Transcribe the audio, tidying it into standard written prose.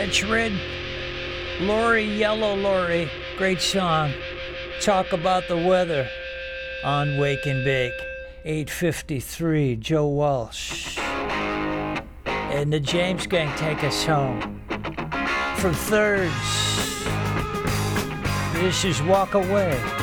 That's Red Lorry, Yellow Lorry. Great song. Talk about the weather on Wake and Bake. 8:53, Joe Walsh. And the James Gang take us home. From Thirds, this is Walk Away.